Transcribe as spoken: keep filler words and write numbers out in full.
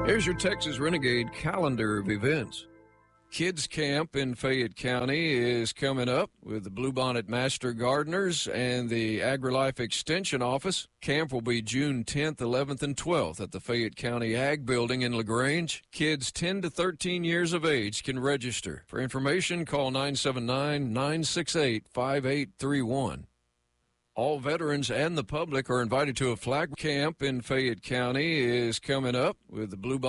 Here's your Texas Renegade calendar of events. Kids Camp in Fayette County is coming up with the Bluebonnet Master Gardeners and the AgriLife Extension Office. Camp will be June tenth, eleventh, and twelfth at the Fayette County Ag Building in LaGrange. Kids ten to thirteen years of age can register. For information, call nine seven nine, nine six eight, five eight three one. All veterans and the public are invited to a flag camp in Fayette County is coming up with the Bluebonnet